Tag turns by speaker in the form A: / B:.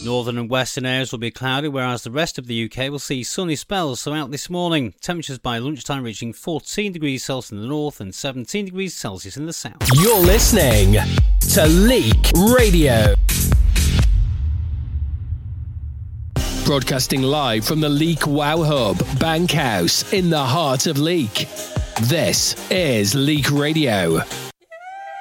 A: Northern and western areas will be cloudy, whereas the rest of the UK will see sunny spells throughout this morning. Temperatures by lunchtime reaching 14 degrees Celsius in the north and 17 degrees Celsius in the south.
B: You're listening to Leak Radio. Broadcasting live from the Leak Wow Hub, Bankhouse, in the heart of Leak. This is Leak Radio.